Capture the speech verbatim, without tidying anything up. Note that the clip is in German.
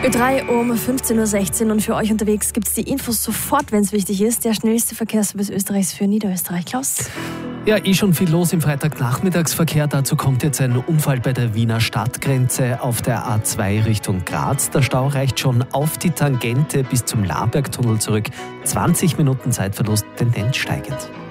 Ö drei um fünfzehn Uhr sechzehn und für euch unterwegs gibt es die Infos sofort, wenn es wichtig ist. Der schnellste Verkehrsservice Österreichs für Niederösterreich. Klaus? Ja, eh schon viel los im Freitagnachmittagsverkehr. Dazu kommt jetzt ein Unfall bei der Wiener Stadtgrenze auf der A zwei Richtung Graz. Der Stau reicht schon auf die Tangente bis zum Labergtunnel zurück. zwanzig Minuten Zeitverlust, Tendenz steigend.